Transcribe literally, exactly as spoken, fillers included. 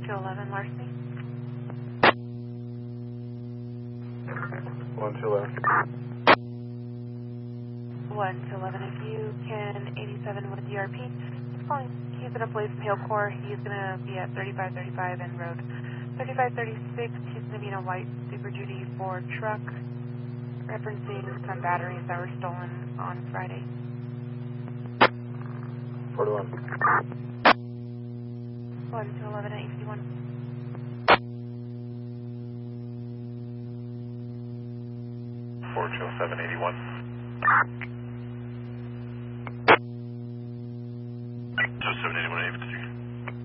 two eleven Larceny. one two eleven. one two eleven, if you can, eighty-seven with D R P. He's calling, he's in a place Pale Core. He's going to be at thirty-five thirty-five and road thirty-five thirty-six. He's going to be in a white Super Duty Ford truck, referencing some batteries that were stolen on Friday. forty-one. one two eleven at A C one. four two seven eighty-one.